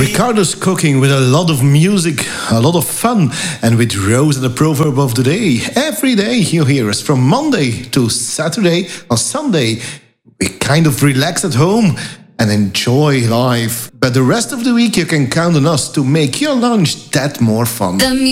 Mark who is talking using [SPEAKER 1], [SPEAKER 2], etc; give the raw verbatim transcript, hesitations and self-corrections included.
[SPEAKER 1] Ricardo's cooking with a lot of music, a lot of fun, and with Rose and the proverb of the day. Every day you hear us from Monday to Saturday or Sunday. We kind of relax at home and enjoy life. But the rest of the week you can count on us to make your lunch that more fun.
[SPEAKER 2] The